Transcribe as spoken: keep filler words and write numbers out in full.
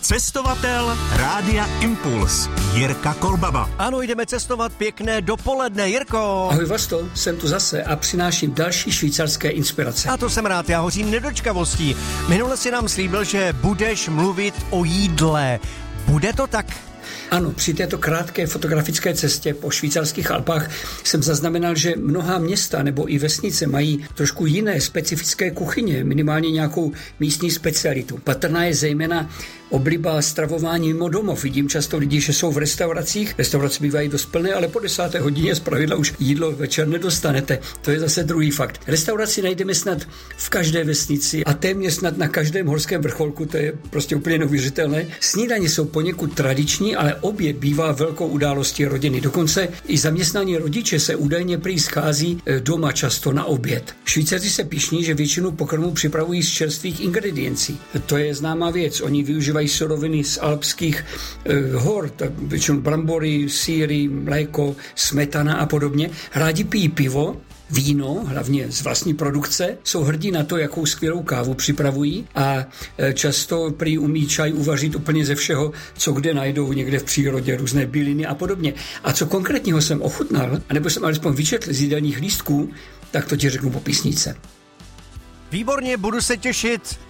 Cestovatel Rádia Impuls Jirka Kolbaba. Ano, jdeme cestovat, pěkné dopoledne, Jirko. Ahoj Vlasto, jsem tu zase a přináším další švýcarské inspirace. A to jsem rád, já hořím nedočkavostí. Minule si nám slíbil, že budeš mluvit o jídle. Bude to tak? Ano, při této krátké fotografické cestě po švýcarských Alpách jsem zaznamenal, že mnohá města nebo i vesnice mají trošku jiné specifické kuchyně, minimálně nějakou místní specialitu. Patrná je zejména obliba stravování mimo domov. Vidím často lidi, že jsou v restauracích. Restaurace bývají dost plné, ale po desáté hodině zpravidla už jídlo večer nedostanete. To je zase druhý fakt. Restauraci najdeme snad v každé vesnici a téměř snad na každém horském vrcholku, to je prostě úplně neuvěřitelné. Snídaně jsou poněkud tradiční, ale oběd bývá velkou událostí rodiny. Dokonce i zaměstnaní rodiče se údajně prý schází doma často na oběd. Švýcaři se pyšní, že většinu pokrmů připravují z čerstvých ingrediencí. To je známá věc. Oni využívají suroviny z alpských eh, hor, tak většinou brambory, sýry, mléko, smetana a podobně. Rádi pijí pivo, víno, hlavně z vlastní produkce, jsou hrdí na to, jakou skvělou kávu připravují a často prý umí čaj uvařit úplně ze všeho, co kde najdou někde v přírodě, různé byliny a podobně. A co konkrétního jsem ochutnal, anebo jsem alespoň vyčetl z jídelních lístků, tak to ti řeknu po písničce. Výborně, budu se těšit.